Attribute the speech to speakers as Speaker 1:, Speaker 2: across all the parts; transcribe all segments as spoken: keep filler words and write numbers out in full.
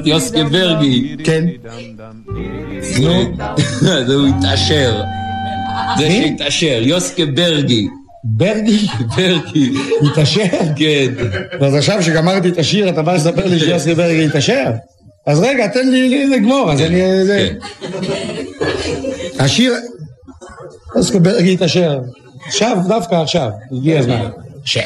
Speaker 1: יוסקה ברגי.
Speaker 2: כן.
Speaker 1: נו, זה הוא התעשר. זה שהתעשר, יוסקה ברגי.
Speaker 2: ברגי?
Speaker 1: ברגי.
Speaker 2: התעשר?
Speaker 1: כן.
Speaker 2: אז עכשיו שגמרתי את השיר, אתה בא לספר לי שיוסקה ברגי התעשר? אז רגע, תן לי לגמור, אז אני... השיר... יוסקה ברגי התעשר. עכשיו, דווקא עכשיו, הגיע הזמן. של.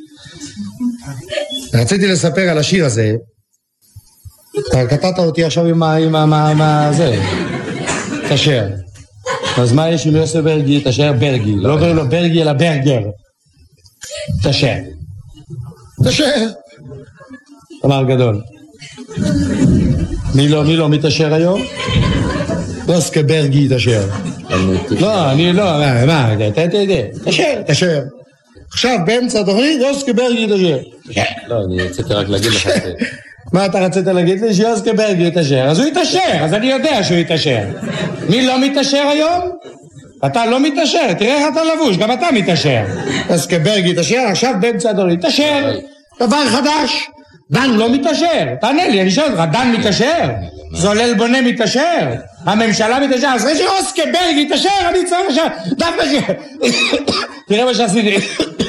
Speaker 2: רציתי לספר על השיר הזה. אתה קטעת אותי עכשיו עם ה... עם ה... מה... זה. תשר. אז מה יש עם יוסף ברגי? תשר ברגי. לא קוראים לו ברגי אלא ברגר. תשר. תשר. אמר גדול. מי לא, מי לא מתשר היום? יוסף ברגי תשר. לא, אני לא, מה, מה, אתה יודע. תשר, תשר. עכשיו באמצע התוכנית יוסף ברגי תשר.
Speaker 1: לא, אני רציתי רק להגיד לך את זה.
Speaker 2: מה אתה רצית להגיד לי? שיוסקה ברגי יתאשר. אז הוא יתאשר, אז אני יודע שהוא יתאשר. מי לא מתאשר היום? אתה לא מתאשר, תראה איך אתה לבוש, גם אתה מתאשר. יוסקה ברגי יתאשר, עכשיו באמצע הדור יתאשר. דבר חדש. דן לא מתאשר. תענה לי, אני שואל אותך, דן מתאשר? זולל בונה מתאשר? הממשלה מתאשר? אז אחרי שיוסקה ברגי יתאשר, אני צריך עכשיו. דווקא ש... תראה מה שעשיתי.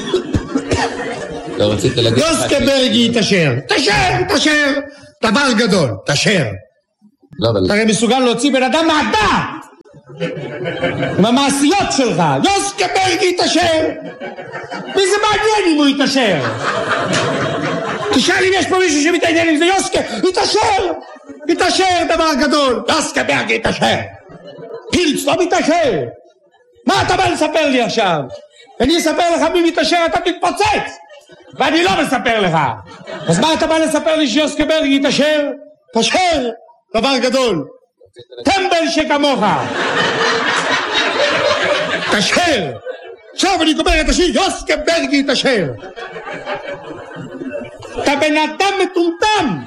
Speaker 1: לא רצית להגיד...
Speaker 2: יוסקה ברגי תשר, תשר, תשר, דבר גדול, תשר.
Speaker 1: לא, אבל...
Speaker 2: אתה הרי מסוגל להוציא בן אדם מהדעת עם המעשיות שלך. יוסקה ברגי תשר. מי זה מעניין אם הוא יתשר? תשאל אם יש פה מישהו שמתעניין אם זה יוסקה, יתשר, יתשר דבר גדול. יוסקה ברגי תשר. פילץ לא מתשר. מה אתה בא לספר לי עכשיו? אני אספר לך מי מתשר, אתה תתפוצץ. ואני לא מספר לך. אז מה אתה בא לספר לי שיוסקה ברגי יתאשר? תאשר, דבר גדול. טמבל שכמוך. תאשר. עכשיו אני גומר את השיר, יוסקה ברגי יתאשר. אתה בן אדם מטומטם.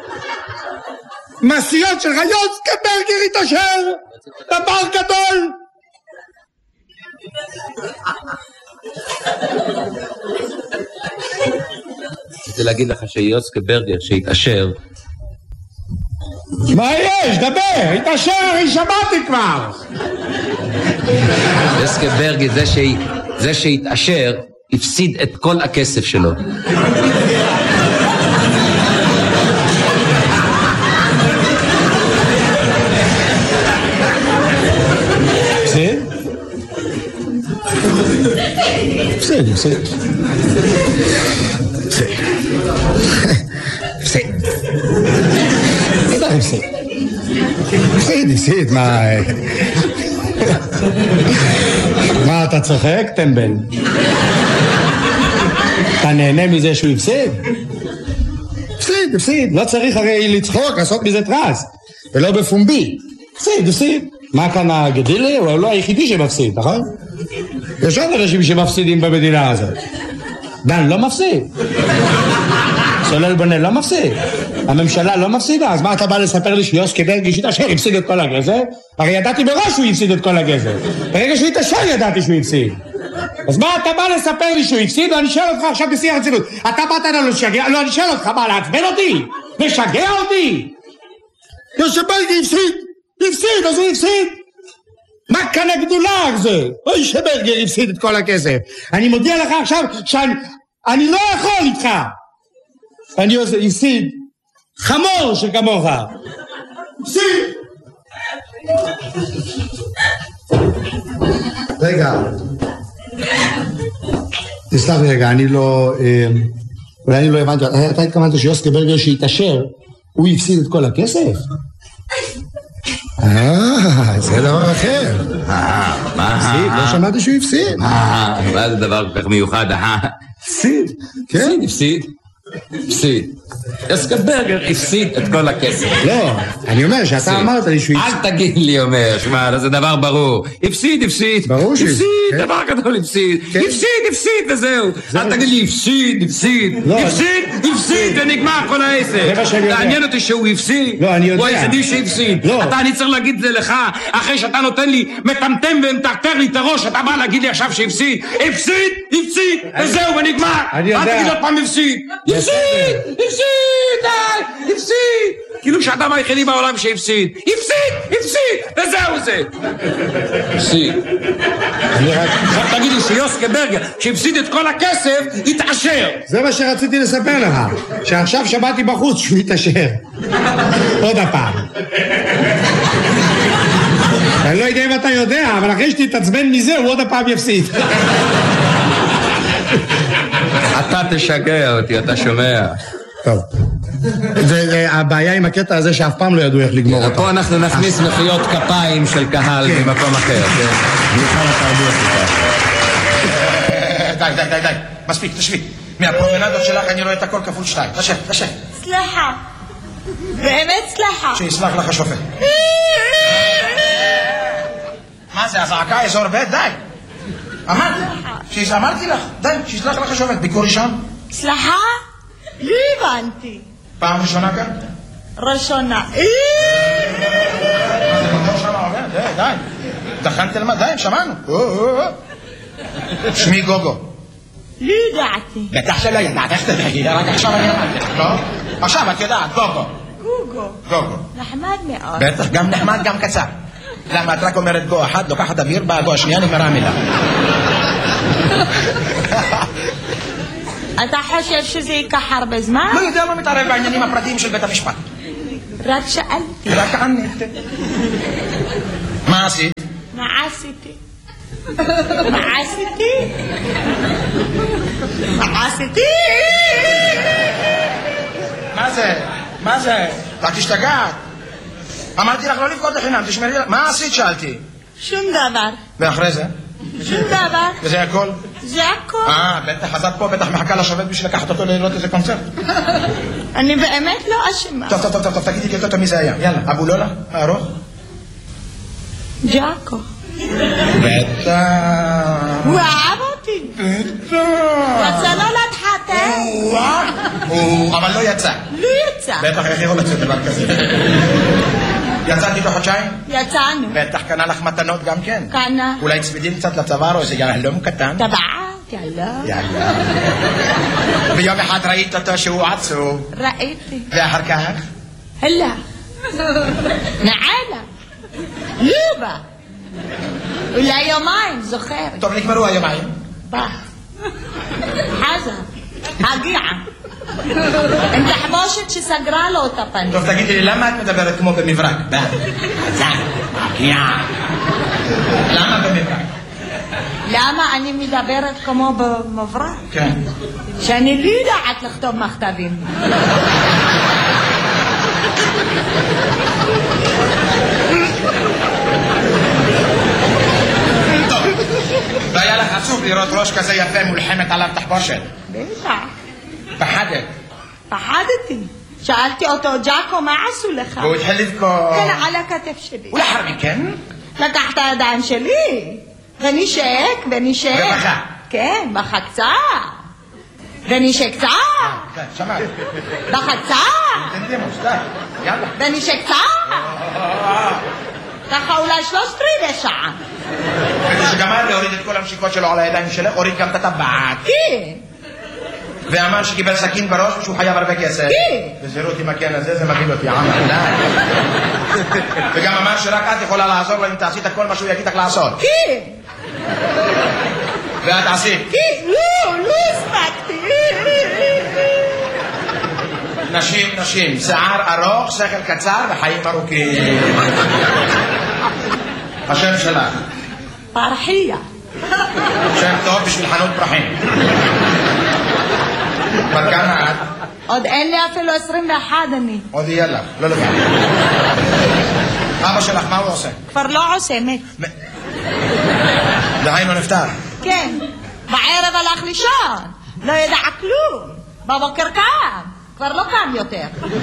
Speaker 2: מעשיות שלך, יוסקה ברגי יתאשר. דבר גדול.
Speaker 1: רציתי להגיד לך שיוסקה ברגר שהתעשר.
Speaker 2: מה יש? דבר, התעשר, אני שמעתי כבר.
Speaker 1: יוסקה ברגר זה שהתעשר הפסיד את כל הכסף שלו.
Speaker 2: הפסיד? הפסיד, הפסיד. הפסיד. בטח הפסיד. הפסיד, הפסיד, מה... מה אתה צוחק, טמבל? אתה נהנה מזה שהוא הפסיד? הפסיד, הפסיד. לא צריך הרי לצחוק, לעשות מזה טרס. ולא בפומבי. הפסיד, הפסיד. מה כאן הגדילה? הוא לא היחידי שמפסיד, נכון? יש עוד אנשים שמפסידים במדינה הזאת. דן לא מפסיד. סולל בונה לא מפסיד. הממשלה לא מפסידה. אז מה אתה בא לספר לי שיוסקה ברגי שיתאשר הפסיד את כל הגזר? הרי ידעתי בראש שהוא הפסיד את כל הגזר. ברגע שהוא יתאשר ידעתי שהוא הפסיד. אז מה אתה בא לספר לי שהוא הפסיד? ואני שואל אותך עכשיו בשיא הרצינות. אתה באת לנו לשגע? לא, אני שואל אותך, מה, לעצבן אותי? משגע אותי? יוסקה ברגי הפסיד. הפסיד, אז הוא הפסיד. מה כאן הגדולה הזה? אוי שברגר הפסיד את כל הכסף. אני מודיע לך עכשיו שאני אני לא יכול איתך. אני עושה, הפסיד חמור שכמוך. הפסיד. רגע. תסלח לי רגע, אני לא... אולי אני לא הבנתי. אתה התכוונת שיוסקה ברגר שהתאשר, הוא הפסיד את כל הכסף? אה, זה דבר אחר.
Speaker 1: אה, מה?
Speaker 2: לא שמעתי שהוא הפסיד.
Speaker 1: אה, מה זה דבר כל כך מיוחד? אה, הפסיד.
Speaker 2: כן?
Speaker 1: הפסיד. הפסיד. יוסקה ברגר הפסיד את כל הכסף.
Speaker 2: לא, אני אומר שאתה אמרת לי שהוא
Speaker 1: הפסיד. אל תגיד לי, אומר, שמע, זה דבר ברור. הפסיד, הפסיד.
Speaker 2: ברור שהפסיד.
Speaker 1: הפסיד, דבר גדול, הפסיד. הפסיד, הפסיד, וזהו. אל תגיד לי, הפסיד, הפסיד. הפסיד, הפסיד, ונגמר כל העסק. תעניין אותי שהוא הפסיד.
Speaker 2: לא, אני יודע.
Speaker 1: הוא היחידי שהפסיד. אתה, אני צריך להגיד את זה לך, אחרי שאתה נותן לי, מטמטם ומטרטר לי את הראש, אתה בא להגיד לי עכשיו שהפסיד. הפסיד, הפסיד, וזהו, ונגמר. אל תגיד עוד פעם הפסיד. הפסיד! הפסיד! די! הפסיד! כאילו שהאדם היחידי בעולם שהפסיד. הפסיד! הפסיד! וזהו זה! הפסיד. תגיד לי שיוסקה ברגר, שהפסיד את כל הכסף, התעשר.
Speaker 2: זה מה שרציתי לספר לך, שעכשיו שמעתי בחוץ שהוא התעשר. עוד הפעם. אני לא יודע אם אתה יודע, אבל אחרי שתתעצבן מזה, הוא עוד הפעם יפסיד.
Speaker 1: אתה תשגע אותי, אתה שומע.
Speaker 2: טוב. הבעיה עם הקטע הזה שאף פעם לא ידעו איך לגמור אותו.
Speaker 1: פה אנחנו נכניס מחיאות כפיים של קהל במקום אחר.
Speaker 2: נוכל התרבות איתה.
Speaker 3: די, די, די, די. מספיק, תשבי. מהפרומנדות שלך אני רואה את הכל כפול שתיים. תשב, תשב.
Speaker 4: סליחה. באמת סליחה.
Speaker 3: שיסלח לך השופט. מה זה, הזעקה אזור בית? די. אמרתי, אמרתי לך, די, שיסלח לך השופט. ביקור ראשון?
Speaker 4: סליחה? לא הבנתי.
Speaker 3: פעם ראשונה כאן?
Speaker 4: ראשונה.
Speaker 3: מה זה מטור שם עובד? די, די. דחנתי למה? די, שמענו. שמי גוגו.
Speaker 4: לא ידעתי.
Speaker 3: בטח שלא ידעת, איך תדעי? רק עכשיו אני אמרתי לך, לא? עכשיו את יודעת, גוגו.
Speaker 4: גוגו.
Speaker 3: גוגו.
Speaker 4: נחמד מאוד.
Speaker 3: בטח, גם נחמד, גם קצר. למה את רק אומרת גו אחת, לוקחת אוויר, באה גו השנייה, נגמרה המילה.
Speaker 4: אתה חושב שזה ייקח הרבה זמן?
Speaker 3: לא יודע, לא מתערב בעניינים הפרטיים של בית המשפט.
Speaker 4: רק שאלתי.
Speaker 3: רק ענית. מה עשית?
Speaker 4: מה עשיתי? מה עשיתי? מה עשיתי?
Speaker 3: מה זה? מה זה? רק תשתגעת. אמרתי לך לא לבכות לחינם, תשמרי לך. מה עשית? שאלתי.
Speaker 4: שום דבר.
Speaker 3: ואחרי זה?
Speaker 4: שום דבר.
Speaker 3: וזה הכל?
Speaker 4: זה הכל.
Speaker 3: אה, בטח, אז את פה בטח מחכה לשופט בשביל לקחת אותו לראות איזה קונצרט.
Speaker 4: אני באמת לא אשמה.
Speaker 3: טוב, טוב, טוב, טוב, תגידי יותר טוב מי זה היה. יאללה, אבו לולה, הארוך?
Speaker 4: ג'אקו.
Speaker 3: בטח.
Speaker 4: הוא אהב אותי.
Speaker 3: בטח.
Speaker 4: רצה לא להתחתן.
Speaker 3: אבל לא יצא.
Speaker 4: לא יצא.
Speaker 3: בטח, איך יכול לצאת דבר כזה? יצאת איתו חודשיים?
Speaker 4: יצאנו.
Speaker 3: בטח קנה לך מתנות גם כן.
Speaker 4: קנה.
Speaker 3: אולי צמידים קצת לצוואר או איזה יהלום קטן?
Speaker 4: טבעת, יאללה.
Speaker 3: יאללה. ויום אחד ראית אותו שהוא עצוב.
Speaker 4: ראיתי.
Speaker 3: ואחר כך?
Speaker 4: هلا نعالة ليبة ولا يومين زخاري.
Speaker 3: طب نكملوا يومين
Speaker 4: باه حاجة هقيعة انت حباشت شي سجرة له طبعا.
Speaker 3: طب تجيتي لي لما تدبرت كمو بمفرق باه هقيعة لما بمفرق
Speaker 4: למה אני מדברת כמו במברק?
Speaker 3: כן.
Speaker 4: שאני לא יודעת לכתוב מכתבים.
Speaker 3: טוב, והיה לך עצוב לראות ראש כזה יפה מולחמת עליו תחבושת.
Speaker 4: בטח.
Speaker 3: פחדת.
Speaker 4: פחדתי. שאלתי אותו, ג'אקו, מה עשו לך?
Speaker 3: והוא התחיל לבכות.
Speaker 4: כן, על הכתף שלי.
Speaker 3: ולאחר מכן?
Speaker 4: לקחת הידיים שלי. ונשק, ונשק.
Speaker 3: ובכה.
Speaker 4: כן, בכה קצת. ונשק קצת.
Speaker 3: כן, שמעת.
Speaker 4: בכה קצת.
Speaker 3: תנדימוס, די, יאללה.
Speaker 4: ונשק קצת. ככה אולי שלושת רבעי שעה.
Speaker 3: וכשגמר להוריד את כל המשיקות שלו על הידיים שלך, הוריד גם את הטבעת.
Speaker 4: כן.
Speaker 3: ואמר שקיבל סכין בראש ושהוא חייב הרבה כסף.
Speaker 4: כן.
Speaker 3: וזירות עם הכן הזה, זה מבין אותי, עמר, די. וגם אמר שרק את יכולה לעזור לו אם תעשית כל מה שהוא יגיד לך לעשות.
Speaker 4: כן.
Speaker 3: ואת עשית.
Speaker 4: כן, לא, לא הספקתי.
Speaker 3: נשים, נשים, שיער ארוך, שכל קצר וחיים ארוכים. השם שלך.
Speaker 4: פרחיה.
Speaker 3: שם טוב בשביל חנות פרחים. בת כמה את?
Speaker 4: עוד אין לי אפילו עשרים ואחת אני.
Speaker 3: עוד יהיה לך, לא לבד. אבא שלך, מה הוא עושה?
Speaker 4: כבר לא עושה, מת.
Speaker 3: דהיינו נפטר.
Speaker 4: כן, בערב הלך לישון, לא ידע כלום. בבוקר קם, כבר לא קם יותר.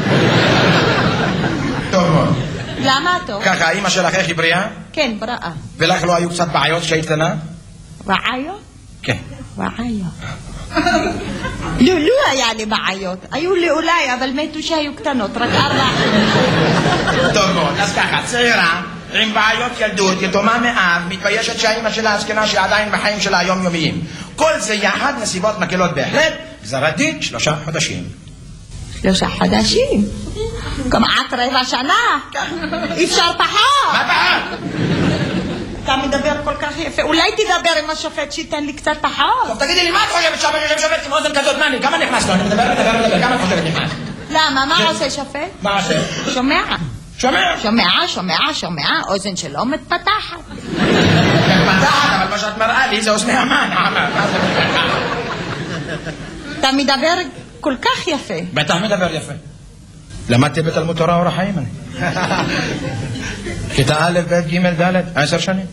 Speaker 3: טוב מאוד.
Speaker 4: למה טוב?
Speaker 3: ככה, אמא שלך איך היא בריאה?
Speaker 4: כן, בריאה.
Speaker 3: ולך לא היו קצת בעיות כשהיית קטנה?
Speaker 4: בעיות?
Speaker 3: כן.
Speaker 4: בעיות. לא, לא היה לי בעיות. היו לי אולי, אבל מתו שהיו קטנות, רק ארבע.
Speaker 3: טוב מאוד, אז ככה, צעירה, עם בעיות ילדות, יתומה מאב, מתביישת שהאמא שלה הזקנה שעדיין בחיים שלה היומיומיים. כל זה יחד נסיבות מקלות בהחלט, גזר הדין, שלושה חודשים.
Speaker 4: שלושה חודשים? כמעט רבע שנה? אפשר פחות.
Speaker 3: מה פחות?
Speaker 4: אתה מדבר כל כך יפה, אולי תדבר עם השופט שייתן לי קצת פחות.
Speaker 3: טוב, תגידי לי, מה את חושבת שופט שופט עם אוזן כזאת? מה, כמה נכנס לו? אני מדבר, מדבר, מדבר, כמה את חושבת נכנס?
Speaker 4: למה? מה עושה שופט?
Speaker 3: מה עושה?
Speaker 4: שומע.
Speaker 3: שומע?
Speaker 4: שומע, שומע, שומע, אוזן שלו מתפתחת.
Speaker 3: מתפתחת, אבל מה שאת מראה לי זה אוזני המן.
Speaker 4: אתה מדבר כל כך יפה.
Speaker 3: בטח מדבר יפה. למדתי בתלמוד תורה אור החיים אני. כיתה א', ב', ג', ד', עשר שנים.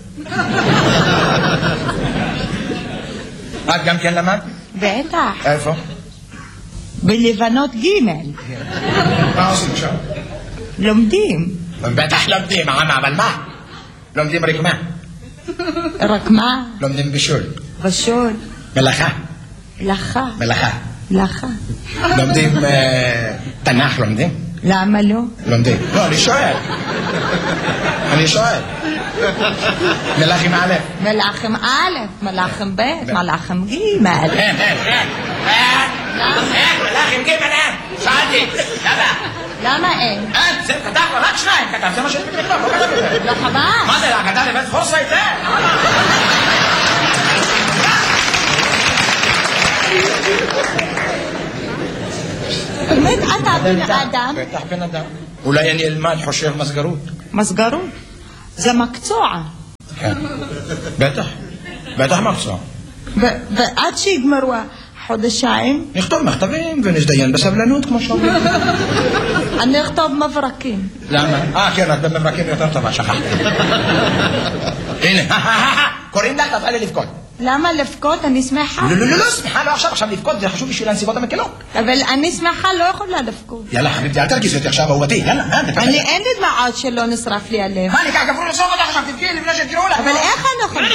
Speaker 3: את גם כן למד?
Speaker 4: בטח.
Speaker 3: איפה?
Speaker 4: בלבנות ג'.
Speaker 3: מה עושים עכשיו?
Speaker 4: לומדים.
Speaker 3: בטח לומדים, עמה, אבל מה? לומדים רקמה.
Speaker 4: רק מה?
Speaker 3: לומדים בישול.
Speaker 4: בשול.
Speaker 3: מלאכה.
Speaker 4: מלאכה.
Speaker 3: מלאכה.
Speaker 4: מלאכה.
Speaker 3: לומדים תנ"ך, לומדים?
Speaker 4: למה לא?
Speaker 3: לומדים. לא, אני שואל. אני שואל. מלאכים א'.
Speaker 4: מלאכים א', מלאכים ב', מלאכים ג'.
Speaker 3: אין, אין, אין. אין, מלאכים ג' אין. שאלתי. למה?
Speaker 4: למה אין?
Speaker 3: אין, זה כתב, רק שניים כתב, זה מה שאני מכתוב, לא כתב את זה.
Speaker 4: לא חבל.
Speaker 3: מה זה, כתב לבית חוסה את זה?
Speaker 4: באמת אתה בן אדם?
Speaker 3: בטח בן אדם. אולי אני אלמד חושב מסגרות.
Speaker 4: מסגרות? זה מקצוע.
Speaker 3: כן. בטח. בטח מקצוע.
Speaker 4: ועד שיגמרו החודשיים
Speaker 3: נכתוב מכתבים ונזדיין בסבלנות כמו שאומרים.
Speaker 4: אני אכתוב מברקים.
Speaker 3: למה? אה כן, את במברקים יותר טובה, שכחתי. הנה, קוראים לך, תתחילי לבכות.
Speaker 4: למה לבכות? אני שמחה.
Speaker 3: לא, לא, לא, לא, שמחה לא עכשיו, עכשיו לבכות, זה חשוב בשביל הנסיבות המקלות.
Speaker 4: אבל אני שמחה, לא יכולה לבכות.
Speaker 3: יאללה חביבתי, אל תרגיזי אותי עכשיו אהובתי, יאללה.
Speaker 4: אני אין לי דמעות שלא נשרף לי הלב.
Speaker 3: מה, אני ככה גברו לסוף אותך עכשיו, תבכי לפני שתראו לך.
Speaker 4: אבל איך אני יכולה?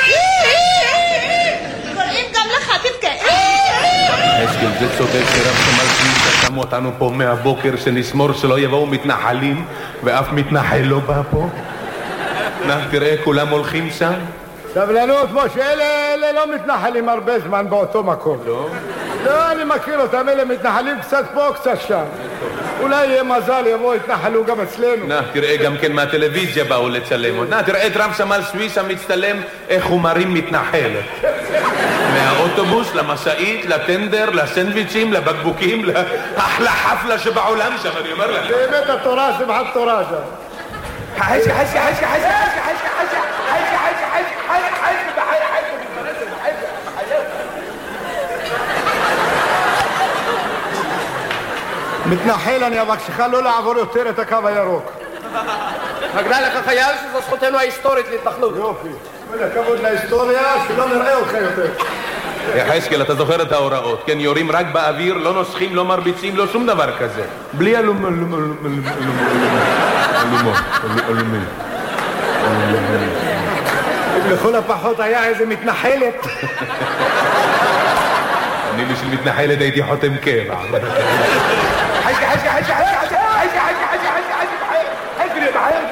Speaker 4: קוראים גם לך, תבכה.
Speaker 5: אשכם, זה צודק שרב שמלכי שמו אותנו פה מהבוקר שנסמור שלא יבואו מתנחלים ואף מתנחל לא בא פה. נא תראה, כולם הולכים שם.
Speaker 6: סבלנות, משה, אלה לא מתנחלים הרבה זמן באותו מקום.
Speaker 5: לא?
Speaker 6: לא, אני מכיר אותם, אלה מתנחלים קצת פה, קצת שם. אולי יהיה מזל, יבואו, יתנחלו גם אצלנו.
Speaker 5: נא, תראה, גם כן מהטלוויזיה באו לצלם. נא, תראה את רב סמל סוויסה מצטלם איך הוא מרים מתנחלת. מהאוטובוס, למשאית, לטנדר, לסנדוויצ'ים, לבקבוקים, לאחלה חפלה שבעולם שם, אני אומר לך.
Speaker 6: באמת התורה, שמחת תורה שם.
Speaker 5: חשי, חשי, חשי, חשי, חשי, חשי, חשי, חשי,
Speaker 6: מתנחל, אני אבקשך לא לעבור יותר את הקו הירוק.
Speaker 7: נגלה לך חייל שזו זכותנו ההיסטורית להתנחלות.
Speaker 6: יופי. כבוד להיסטוריה, שלא נראה אותך יותר.
Speaker 5: יחזקאל, אתה זוכר את ההוראות, כן? יורים רק באוויר, לא נוסחים, לא מרביצים, לא שום דבר כזה. בלי אלום... אלומים.
Speaker 6: לכל הפחות היה איזה מתנחלת.
Speaker 5: אני בשביל מתנחלת הייתי חותם קבע. חשקי, חשקי, חשקי, חשקי, חשקי, חשקי, חשקי, חשקי,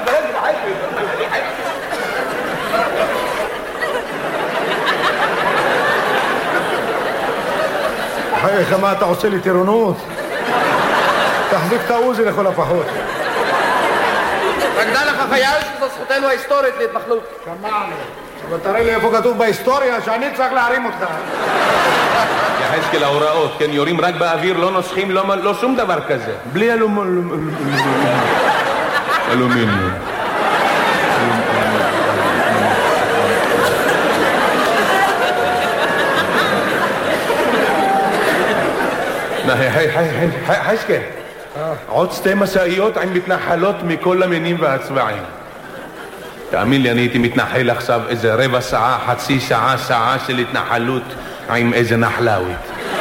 Speaker 6: חייך, מה אתה עושה לי טירונות? תחזיק את העוזי לכל הפחות.
Speaker 7: נגלה לך חייל שזו זכותנו ההיסטורית להתנחלות.
Speaker 6: שמענו. אבל תראה לי איפה כתוב בהיסטוריה שאני צריך להרים אותך.
Speaker 5: יחזקאל, ההוראות, כן? יורים רק באוויר, לא נוסחים, לא שום דבר כזה. בלי אלומיניום. חשקה, עוד שתי מסעיות עם מתנחלות מכל המינים והצבעים. תאמין לי, אני הייתי מתנחל עכשיו איזה רבע שעה, חצי שעה, שעה של התנחלות עם איזה נחלאווית.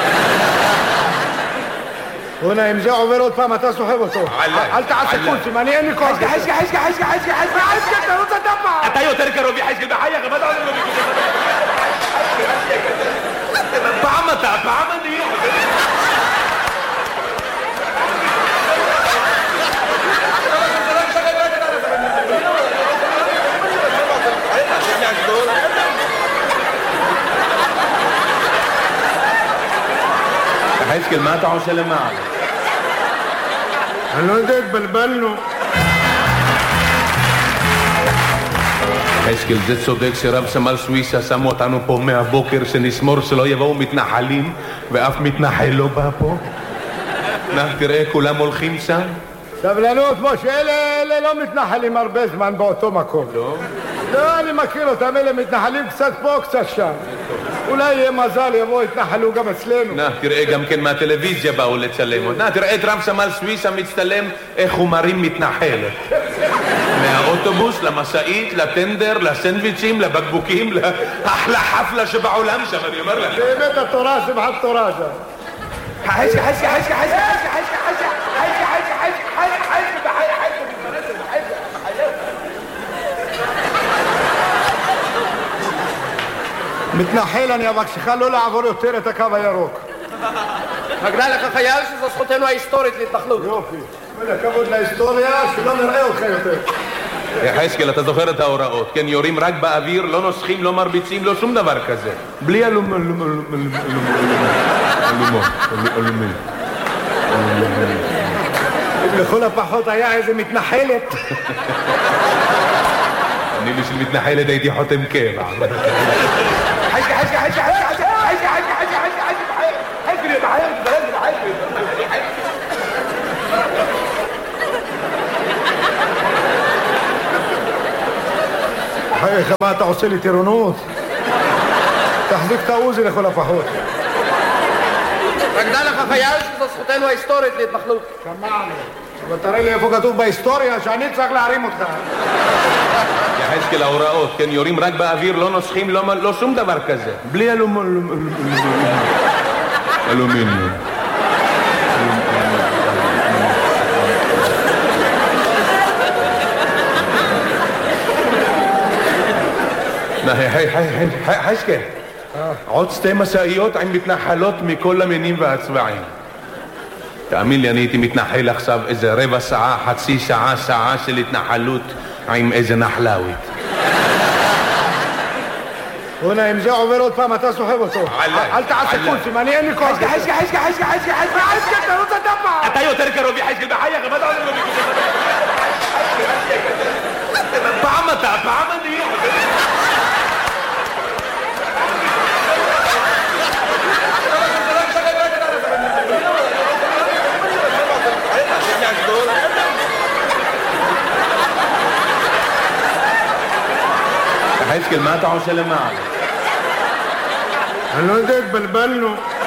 Speaker 6: הונה, אם זה עובר עוד פעם, אתה סוחב אותו. אל תעשה קולצים, אני אין לי כוח.
Speaker 5: חשקה, חשקה, חשקה, חשקה, חשקה, חשקה, חשקה, אתה רוצה דפה. אתה יותר קרוב יחשקה בחייך, מה אתה עושה לו ביקוש? פעם אתה, פעם אני. حيشكل ما אתה עושה למעלה?
Speaker 6: אני לא יודע, התבלבלנו.
Speaker 5: חזקאל, זה צודק שרב סמל סוויסה שמו אותנו פה מהבוקר שנסמור שלא יבואו מתנחלים ואף מתנחל לא בא פה. נא תראה, כולם הולכים שם.
Speaker 6: סבלנות, משה, אלה, אלה לא מתנחלים הרבה זמן באותו מקום.
Speaker 5: לא?
Speaker 6: לא, אני מכיר אותם, אלה מתנחלים קצת פה, קצת שם. אולי יהיה מזל, יבואו, יתנחלו גם אצלנו.
Speaker 5: נא, תראה, גם כן מהטלוויזיה באו לצלם. נא, תראה את רב סמל סוויסה מצטלם איך הוא מרים מתנחלת. מהאוטובוס, למשאית, לטנדר, לסנדוויצ'ים, לבקבוקים, לאחלה חפלה שבעולם שם, אני אומר לך.
Speaker 6: באמת התורה, שמחת תורה שם.
Speaker 3: حاجة حاجة حاجة حاجة حاجة حاجة حاجة حاجة حاجة حاجة حاجة حاجة حاجة
Speaker 6: מתנחל, אני אבקשך לא לעבור יותר את הקו הירוק.
Speaker 7: מגלה לך חייל שזו זכותנו ההיסטורית להתנחלות.
Speaker 6: יופי. הכבוד להיסטוריה, שלא נראה אותך יותר.
Speaker 5: חזקאל, אתה זוכר את ההוראות, כן? יורים רק באוויר, לא נוסחים, לא מרביצים, לא שום דבר כזה. בלי אלום... אלום... אלום... אלום...
Speaker 6: לכל הפחות היה איזה מתנחלת.
Speaker 5: אני בשביל מתנחלת הייתי חותם קבע.
Speaker 3: حاجة حاجة حاجة حاجة حاجة حاجة حاجة حاجة حاجة حاجة حاجة حاجة
Speaker 6: חייך, מה אתה עושה לי טירונות? תחזיק את העוזי לכל הפחות.
Speaker 7: מגלה לך חייל שזו זכותנו ההיסטורית להתנחלות.
Speaker 6: שמענו. אבל תראה לי איפה כתוב בהיסטוריה שאני צריך להרים אותך.
Speaker 5: חזקאל, ההוראות, כן? יורים רק באוויר, לא נוסחים, לא שום דבר כזה. בלי אלומיניום. היי, היי, היי, חזקאל. עוד שתי משאיות עם מתנחלות מכל המינים והצבעים. תאמין לי, אני הייתי מתנחל עכשיו איזה רבע שעה, חצי שעה, שעה של התנחלות עם איזה נחלאווית.
Speaker 6: הונה, אם זה עובר עוד פעם, אתה סוחב אותו. אל תעשה קולסים, אני אין לי כוח.
Speaker 3: حاجة حاجة حاجة حاجة حاجة حاجة حاجة تروح تدفع
Speaker 5: אתה יותר קרוב יחזקאל בחייך, מה אתה עושה לו ביקוש? פעם אתה, פעם אני. חזקאל, מה אתה עושה למעלה?
Speaker 6: אני לא יודע, התבלבלנו.